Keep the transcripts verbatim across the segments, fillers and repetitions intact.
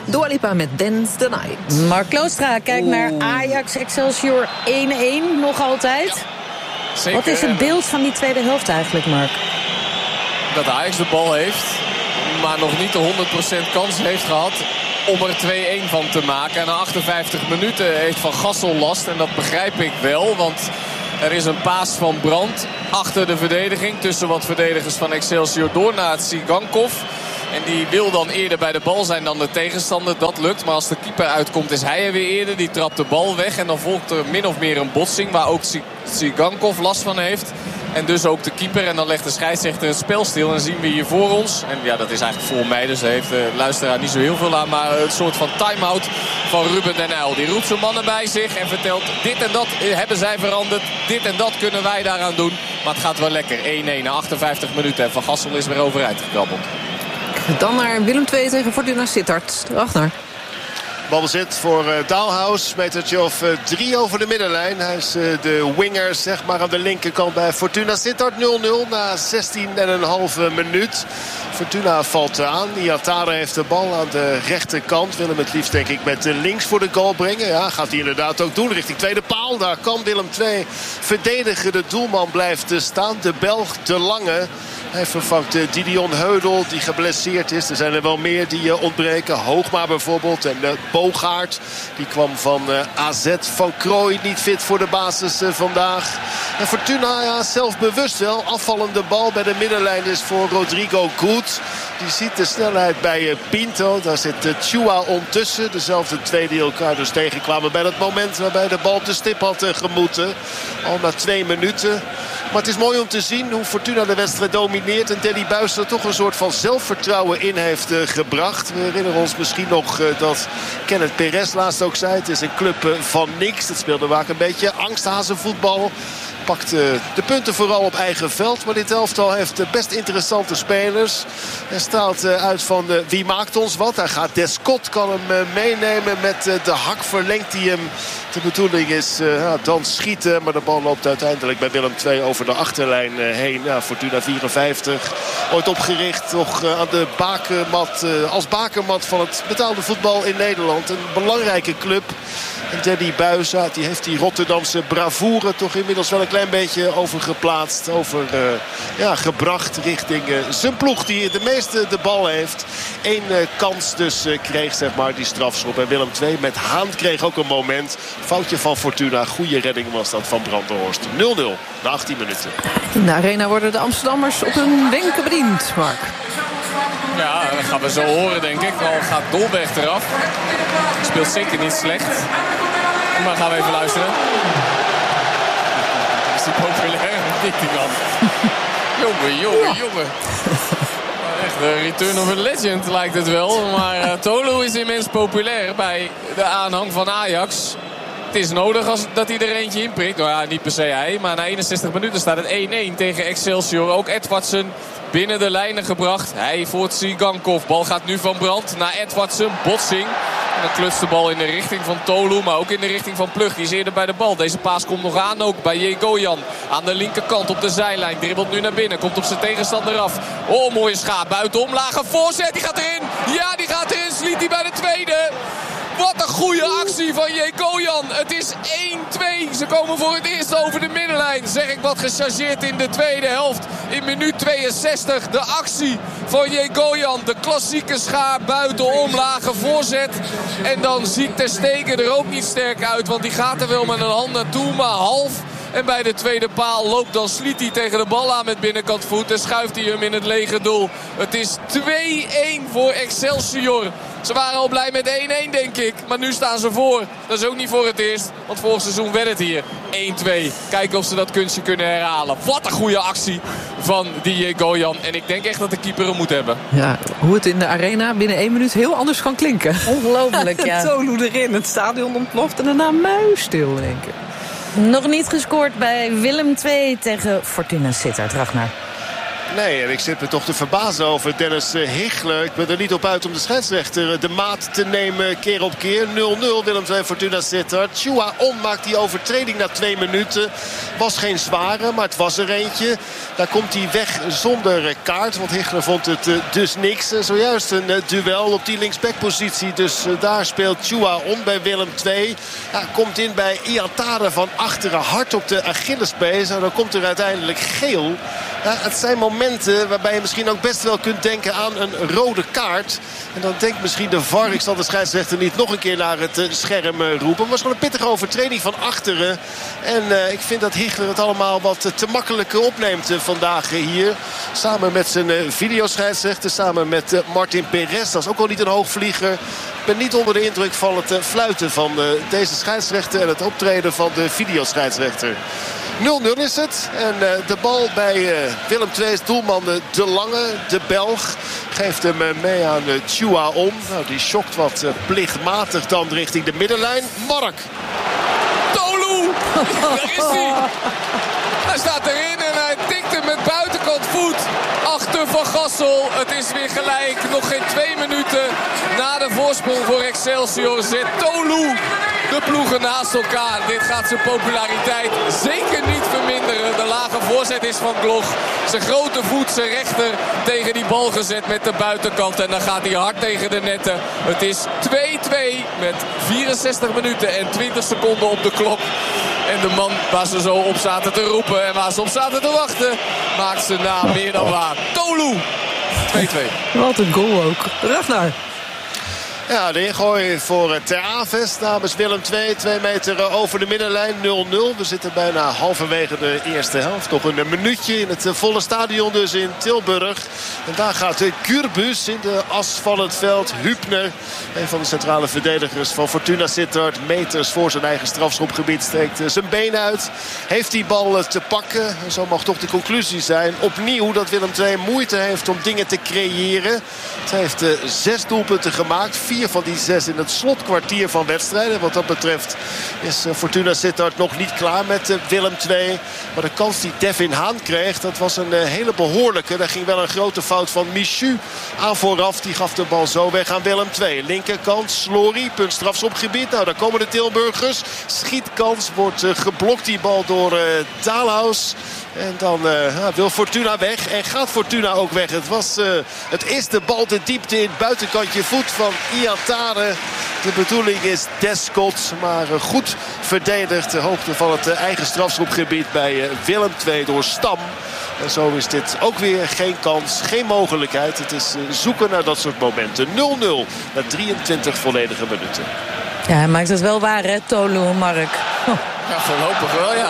Dua Lipa met Dance the Night. Mark Kloostra kijkt Oeh. naar Ajax Excelsior één-één nog altijd. Ja, zeker. Wat is het beeld van die tweede helft eigenlijk, Mark? Dat Ajax de bal heeft, maar nog niet de honderd procent kans heeft gehad om er twee-één van te maken. En na achtenvijftig minuten heeft Van Gassel last. En dat begrijp ik wel, want er is een paas van Brandt achter de verdediging. Tussen wat verdedigers van Excelsior door naar Tsigankov. En die wil dan eerder bij de bal zijn dan de tegenstander. Dat lukt, maar als de keeper uitkomt is hij er weer eerder. Die trapt de bal weg en dan volgt er min of meer een botsing waar ook Tsigankov last van heeft. En dus ook de keeper. En dan legt de scheidsrechter het spel stil. En zien we hier voor ons. En ja, dat is eigenlijk voor mij. Dus daar heeft de luisteraar niet zo heel veel aan. Maar een soort van time-out van Ruben den Uyl. Die roept zijn mannen bij zich. En vertelt dit en dat hebben zij veranderd. Dit en dat kunnen wij daaraan doen. Maar het gaat wel lekker. één-één na achtenvijftig minuten. En Van Gassel is weer overeind gekrabbeld. Dan naar Willem twee tegen Fortuna Sittard. Ragnar. Balbezit voor uh, Dalhaus. Metertje of uh, drie over de middenlijn. Hij is uh, de winger zeg maar aan de linkerkant bij Fortuna Sittard. nul nul na zestien komma vijf minuut. Fortuna valt aan. Iatare heeft de bal aan de rechterkant. Wil hem het liefst denk ik met links voor de goal brengen. Ja, gaat hij inderdaad ook doen. Richting tweede paal. Daar kan Willem twee verdedigen. De doelman blijft staan. De Belg De Lange. Hij vervangt uh, Didion Heudel die geblesseerd is. Er zijn er wel meer die uh, ontbreken. Hoogma bijvoorbeeld. En uh, Bogaert. Die kwam van uh, A Z. Van Krooij niet fit voor de basis uh, vandaag. En Fortuna ja, zelfbewust wel. Afvallende bal bij de middenlijn is voor Rodrigo Goed. Die ziet de snelheid bij uh, Pinto. Daar zit uh, Chua ontussen. Dezelfde twee die elkaar dus tegenkwamen bij dat moment waarbij de bal op de stip had uh, gemoeten. Al na twee minuten. Maar het is mooi om te zien hoe Fortuna de wedstrijd domineert. En Danny Buis er toch een soort van zelfvertrouwen in heeft uh, gebracht. We herinneren ons misschien nog uh, dat Kenneth Perez laatst ook zei. Het is een club uh, van niks. Dat speelde vaak een beetje angsthazenvoetbal. Pakt uh, de punten vooral op eigen veld. Maar dit elftal heeft uh, best interessante spelers. Hij straalt uh, uit van uh, wie maakt ons wat. Hij gaat Descott, kan hem uh, meenemen. Met uh, de hak verlengt hij hem. De bedoeling is uh, ja, dan schieten. Maar de bal loopt uiteindelijk bij Willem twee over de achterlijn uh, heen. Ja, Fortuna vierenvijftig. Ooit opgericht nog uh, aan de bakermat. Uh, als bakermat van het betaalde voetbal in Nederland. Een belangrijke club. En Danny Buis, die heeft die Rotterdamse bravoure toch inmiddels wel een klein beetje overgeplaatst. Over, uh, ja, gebracht richting uh, zijn ploeg die de meeste de bal heeft. Eén uh, kans dus uh, kreeg, zeg maar, die strafschop. En Willem twee met Haan kreeg ook een moment. Foutje van Fortuna. Goede redding was dat van Brandenhorst. nul nul na achttien minuten. In de arena worden de Amsterdammers op hun wenken bediend, Mark. Ja, dat gaan we zo horen, denk ik. Al gaat Dolberg eraf. Speelt zeker niet slecht. Maar gaan we even luisteren. Is die populair? Dik die man. Jongen, jongen, jongen. Echt de return of a legend lijkt het wel. Maar uh, Tolu is immens populair bij de aanhang van Ajax. Het is nodig als, dat hij er eentje inprikt. Nou ja, niet per se hij. Maar na eenenzestig minuten staat het één-één tegen Excelsior. Ook Edwardsen binnen de lijnen gebracht. Hij voor Tsigankov. Bal gaat nu van Brandt naar Edwardsen. Botsing. En dan klutst de bal in de richting van Tolu. Maar ook in de richting van Plug. Die is eerder bij de bal. Deze paas komt nog aan ook bij Jegoyan. Aan de linkerkant op de zijlijn. Dribbelt nu naar binnen. Komt op zijn tegenstander af. Oh, mooie schaap. Buitenom. Lage voorzet. Die gaat erin. Ja, die gaat erin. Sliet hij bij de tweede. Wat een goede actie van Jegoyan. Het is één-twee. Ze komen voor het eerst over de middenlijn. Zeg ik wat gechargeerd in de tweede helft. In minuut tweeënzestig. De actie van Jegoyan. De klassieke schaar buitenom. Lage voorzet. En dan ziet Ter Stegen er ook niet sterk uit. Want die gaat er wel met een hand naartoe. Maar half. En bij de tweede paal loopt dan Sliti tegen de bal aan met binnenkant voet. En schuift hij hem in het lege doel. Het is twee-één voor Excelsior. Ze waren al blij met één-één, denk ik. Maar nu staan ze voor. Dat is ook niet voor het eerst. Want vorig seizoen werd het hier één-twee. Kijken of ze dat kunstje kunnen herhalen. Wat een goede actie van die Jegoyan. En ik denk echt dat de keeper hem moet hebben. Ja, hoe het in de arena binnen één minuut heel anders kan klinken. Ongelooflijk, ja. Tolu erin, het stadion ontploft en daarna muisstil in één keer. Nog niet gescoord bij Willem twee tegen Fortuna Sittard. Ragnar. Nee, en ik zit me toch te verbazen over Dennis Higler. Ik ben er niet op uit om de scheidsrechter de maat te nemen keer op keer. nul nul Willem twee Fortuna Sittard. Chua On maakt die overtreding na twee minuten. Was geen zware, maar het was er eentje. Daar komt hij weg zonder kaart. Want Higler vond het dus niks. Zojuist een duel op die linksbackpositie. Dus daar speelt Chua On bij Willem twee. Ja, komt in bij Iatare van achteren. Hard op de Achillespees. En dan komt er uiteindelijk geel. Ja, het zijn momenten waarbij je misschien ook best wel kunt denken aan een rode kaart. En dan denkt misschien de V A R, ik zal de scheidsrechter niet nog een keer naar het scherm roepen. Maar het was gewoon een pittige overtreding van achteren. En uh, ik vind dat Higler het allemaal wat te makkelijk opneemt uh, vandaag uh, hier. Samen met zijn uh, videoscheidsrechter, samen met uh, Martin Perez. Dat is ook wel niet een hoogvlieger. Ik ben niet onder de indruk van het uh, fluiten van uh, deze scheidsrechter en het optreden van de videoscheidsrechter. nul nul is het. En uh, de bal bij uh, Willem twee's doelman uh, De Lange, de Belg. Geeft hem uh, mee aan uh, Chua On. Nou, die schokt wat uh, plichtmatig dan richting de middenlijn. Mark. Tolu! Daar is hij. Hij staat erin en hij tikt hem met buitenkant voet. Achter Van Gassel. Het is weer gelijk. Nog geen twee minuten na de voorsprong voor Excelsior. Zet Tolu de ploegen naast elkaar. Dit gaat zijn populariteit zeker niet verminderen. De lage voorzet is van Gloch. Zijn grote voet, zijn rechter tegen die bal gezet met de buitenkant. En dan gaat hij hard tegen de netten. Het is twee twee met vierenzestig minuten en twintig seconden op de klok. En de man waar ze zo op zaten te roepen en waar ze op zaten te wachten, maakt zijn naam meer dan waar. Tolu! twee twee. Wat een goal ook. Ragnar. Ja, de ingooi voor Ter Avest namens Willem twee. Twee meter over de middenlijn. nul nul. We zitten bijna halverwege de eerste helft. Nog een minuutje in het volle stadion dus in Tilburg. En daar gaat Kurbus in de as van het veld. Hübner, een van de centrale verdedigers van Fortuna Sittard. Meters voor zijn eigen strafschopgebied steekt zijn been uit. Heeft die bal te pakken. En zo mag toch de conclusie zijn. Opnieuw dat Willem twee moeite heeft om dingen te creëren. Het heeft zes doelpunten gemaakt. Vier van die zes in het slotkwartier van wedstrijden. Wat dat betreft is Fortuna Sittard nog niet klaar met Willem twee. Maar de kans die Devin Haan kreeg, dat was een hele behoorlijke. Daar ging wel een grote fout van Michu aan vooraf. Die gaf de bal zo weg aan Willem twee. Linkerkant, Slory, punt strafschopgebied. Nou, daar komen de Tilburgers. Schietkans, wordt uh, geblokt die bal door uh, Dalhaus. En dan uh, wil Fortuna weg. En gaat Fortuna ook weg. Het, was, uh, het is de bal de diepte in het buitenkantje voet van Iatare. De bedoeling is Descott. Maar uh, goed verdedigd. De hoogte van het uh, eigen strafschopgebied bij uh, Willem twee door Stam. En zo is dit ook weer geen kans, geen mogelijkheid. Het is uh, zoeken naar dat soort momenten. nul nul na drieëntwintig volledige minuten. Ja, hij maakt het wel waar, hè, Tolu, Mark. Oh. Ja, voorlopig wel, ja.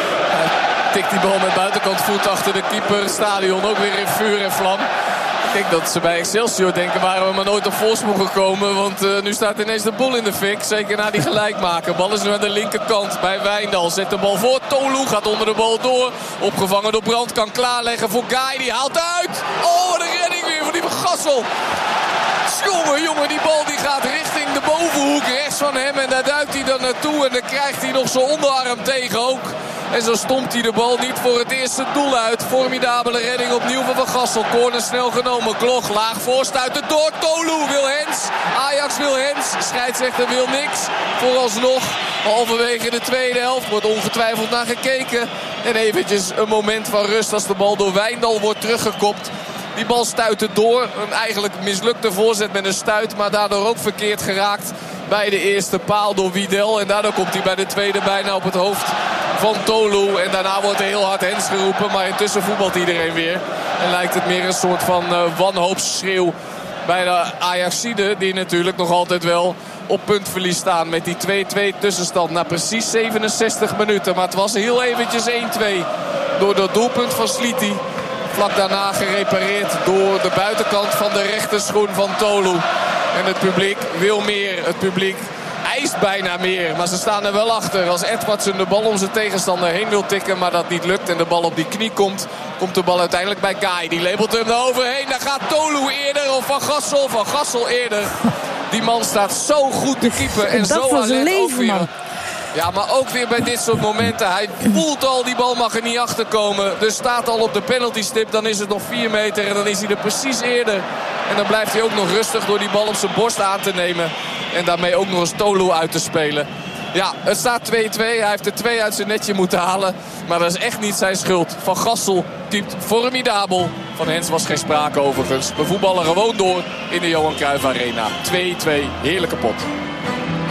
Tikt die bal met buitenkant voet achter de keeper. Stadion ook weer in vuur en vlam. Ik denk dat ze bij Excelsior denken, waren we maar nooit op voorsprong gekomen. Want uh, nu staat ineens de boel in de fik. Zeker na die gelijkmaker. Bal is nu aan de linkerkant bij Wijndal. Zet de bal voor. Tolu gaat onder de bal door. Opgevangen door Brandt. Kan klaarleggen voor Guy. Die haalt uit. Oh, wat een redding weer van die Van Gassel. Jongen, jongen, die bal die gaat richting de bovenhoek rechts van hem. En daar duikt hij dan naartoe. En dan krijgt hij nog zijn onderarm tegen ook. En zo stompt hij de bal niet voor het eerste doel uit. Formidabele redding opnieuw van Van Gassel. Corner snel genomen. Gloch laag voorstuiten door. Tolu wil Hens. Ajax wil Hens. Scheidsrechter wil niks. Vooralsnog halverwege de tweede helft wordt ongetwijfeld naar gekeken. En eventjes een moment van rust als de bal door Wijndal wordt teruggekopt. Die bal stuitte door. Een eigenlijk mislukte voorzet met een stuit. Maar daardoor ook verkeerd geraakt bij de eerste paal door Wiedel. En daardoor komt hij bij de tweede bijna op het hoofd van Tolu. En daarna wordt er heel hard Hens geroepen. Maar intussen voetbalt iedereen weer. En lijkt het meer een soort van uh, wanhoopsschreeuw bij de Ajaxiden. Die natuurlijk nog altijd wel op puntverlies staan met die twee twee tussenstand. Na precies zevenenzestig minuten. Maar het was heel eventjes één twee door dat doelpunt van Sliti. Vlak daarna gerepareerd door de buitenkant van de rechterschoen van Tolu. En het publiek wil meer. Het publiek eist bijna meer. Maar ze staan er wel achter. Als Edwardsen de bal om zijn tegenstander heen wil tikken, maar dat niet lukt en de bal op die knie komt, komt de bal uiteindelijk bij Guy. Die labelt hem er overheen. Daar gaat Tolu eerder of Van Gassel. Van Gassel eerder. Die man staat zo goed te keepen. En dat zo was alert leven, ook weer. man. Ja, maar ook weer bij dit soort momenten. Hij voelt al, die bal mag er niet achter komen. Dus staat al op de penaltystip. Dan is het nog vier meter en dan is hij er precies eerder. En dan blijft hij ook nog rustig door die bal op zijn borst aan te nemen. En daarmee ook nog eens Tolu uit te spelen. Ja, het staat twee twee. Hij heeft er twee uit zijn netje moeten halen. Maar dat is echt niet zijn schuld. Van Gassel keept formidabel. Van Hens was geen sprake overigens. We voetballen gewoon door in de Johan Cruijff Arena. twee twee, heerlijke pot.